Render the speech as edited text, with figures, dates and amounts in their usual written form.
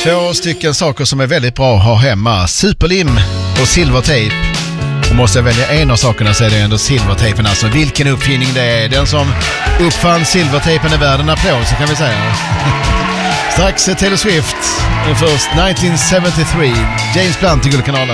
Två stycken saker som är väldigt bra att ha hemma. Superlim och silvertejp. Och måste jag välja en av sakerna så är det ändå silvertejpen. Alltså vilken uppfinning det är. Den som uppfann silvertejpen är värd en applåd, så kan vi säga. Strax Taylor Swift. Men först 1973. James Blunt i Guldkanalen.